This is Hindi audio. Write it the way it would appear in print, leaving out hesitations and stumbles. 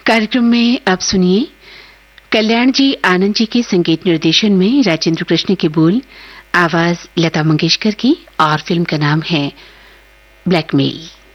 कार्यक्रम में अब सुनिए कल्याण जी आनंद जी के संगीत निर्देशन में राजेंद्र कृष्ण के बोल, आवाज लता मंगेशकर की और फिल्म का नाम है ब्लैकमेल।